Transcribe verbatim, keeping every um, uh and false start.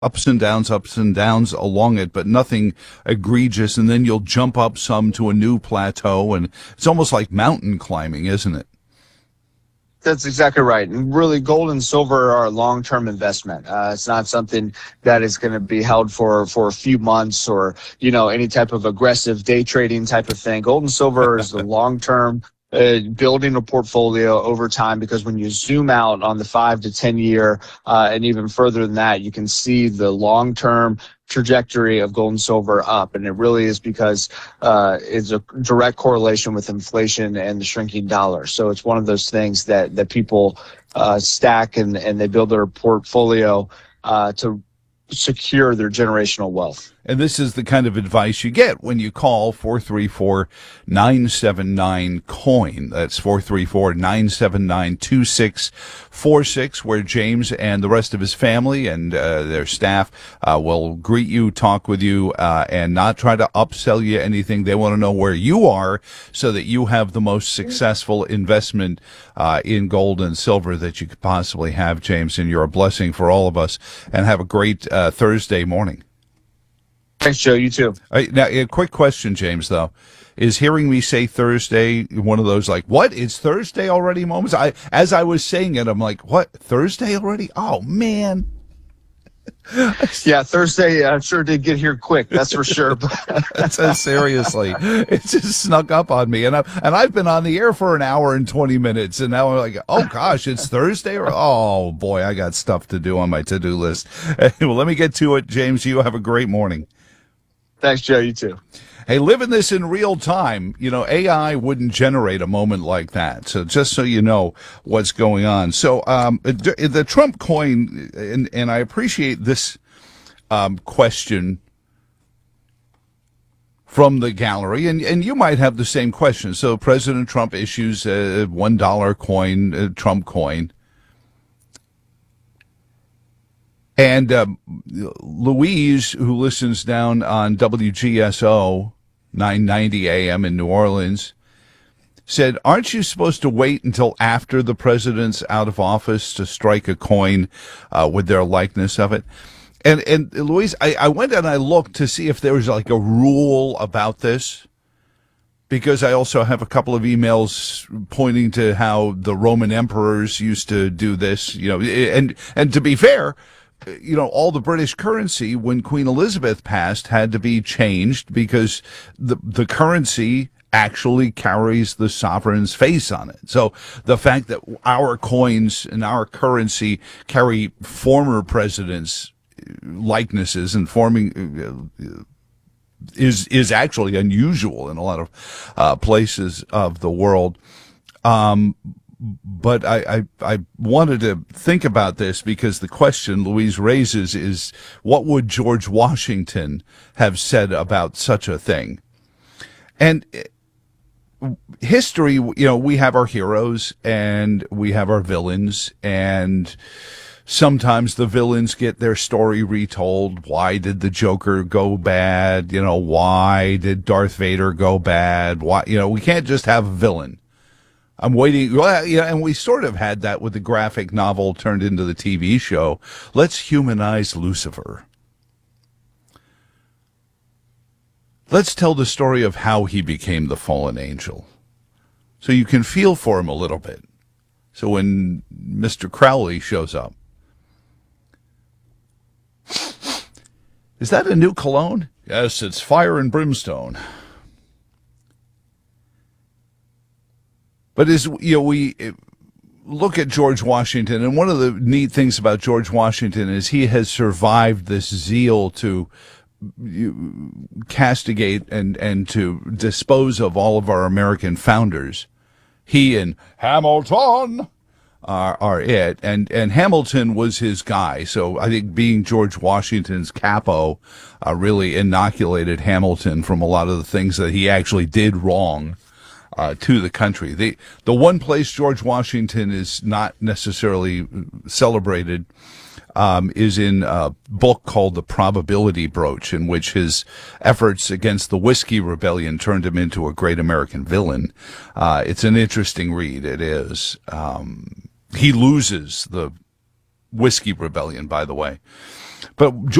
ups and downs, ups and downs along it, but nothing egregious. And then you'll jump up some to a new plateau, and it's almost like mountain climbing, isn't it? That's exactly right. And really, gold and silver are a long-term investment. Uh, it's not something that is going to be held for, for a few months or, you know, any type of aggressive day trading type of thing. Gold and silver is the long-term uh, building a portfolio over time, because when you zoom out on the five to ten year uh, and even further than that, you can see the long-term trajectory of gold and silver up. And it really is because uh, it's a direct correlation with inflation and the shrinking dollar. So it's one of those things that, that people uh, stack and, and they build their portfolio uh, to secure their generational wealth. And this is the kind of advice you get when you call four three four, nine seven nine, COIN. That's four three four, nine seven nine, two six four six, where James and the rest of his family and uh, their staff uh, will greet you, talk with you, uh, and not try to upsell you anything. They want to know where you are so that you have the most successful investment uh, in gold and silver that you could possibly have, James. And you're a blessing for all of us. And have a great uh, Thursday morning. Thanks, Joe. You too. All right, now, a quick question, James, though. Is hearing me say Thursday one of those, like, what? It's Thursday already moments? I, as I was saying it, I'm like, what? Thursday already? Oh, man. Yeah, Thursday uh, sure did get here quick. That's for sure. That's uh, seriously, it just snuck up on me, and I and I've been on the air for an hour and twenty minutes, and now I'm like, oh gosh, it's Thursday. Or oh boy, I got stuff to do on my to-do list. Well, let me get to it, James. You have a great morning. Thanks, Joe. You too. Hey, living this in real time, you know, A I wouldn't generate a moment like that. So just so you know what's going on. So um, the Trump coin, and, and I appreciate this um, question from the gallery, and, and you might have the same question. So President Trump issues a one dollar coin, a Trump coin. And um, Louise, who listens down on W G S O, nine ninety A M in New Orleans, said, aren't you supposed to wait until after the president's out of office to strike a coin uh, with their likeness of it? And, and Louise, I, I went and I looked to see if there was like a rule about this, because I also have a couple of emails pointing to how the Roman emperors used to do this, you know, and, and to be fair, you know, all the British currency when Queen Elizabeth passed had to be changed because the the currency actually carries the sovereign's face on it. So the fact that our coins and our currency carry former presidents' likenesses and forming uh, is is actually unusual in a lot of uh, places of the world. Um, But I, I, I wanted to think about this because the question Louise raises is, what would George Washington have said about such a thing? And history, you know, we have our heroes and we have our villains, and sometimes the villains get their story retold. Why did the Joker go bad? You know, why did Darth Vader go bad? Why, you know, we can't just have a villain. I'm waiting. Well, yeah, and we sort of had that with the graphic novel turned into the T V show. Let's humanize Lucifer. Let's tell the story of how he became the fallen angel, so you can feel for him a little bit. So when Mister Crowley shows up, is that a new cologne? Yes, it's fire and brimstone. But as you know, we look at George Washington, and one of the neat things about George Washington is he has survived this zeal to castigate and, and to dispose of all of our American founders. He and Hamilton are, are it, and, and Hamilton was his guy. So I think being George Washington's capo uh, really inoculated Hamilton from a lot of the things that he actually did wrong. Uh, to the country. The the one place George Washington is not necessarily celebrated um, is in a book called The Probability Brooch, in which his efforts against the Whiskey Rebellion turned him into a great American villain. Uh, it's an interesting read. It is. Um, he loses the Whiskey Rebellion, by the way. But